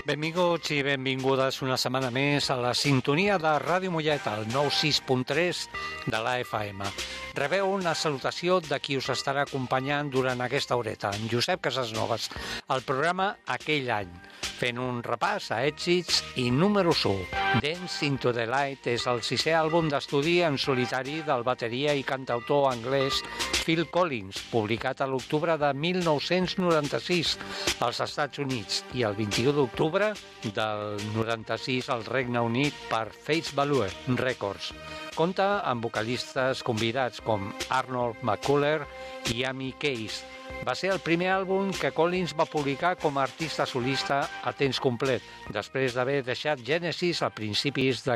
Benvinguts i benvingudes una setmana més a la sintonia de Ràdio Mollet, al 96.3 de la FM. Rebeu una salutació de qui us estarà acompanyant durant aquesta horeta, en Josep Casasnovas, al programa Aquell any, fent un repàs a èxits i números 1. Dance into the Light és el 6è àlbum d'estudi en solitari del bateria i cantautor anglès Phil Collins, publicat a l'octubre de 1996 als Estats Units i el 21 d'octubre del 96 al Regne Unit per Face Value Records. Compta amb vocalistes convidats com Arnold McCuller i Amy Case. Va ser el primer àlbum que Collins va publicar com a artista solista a temps complet, després d'haver deixat Genesis a principis de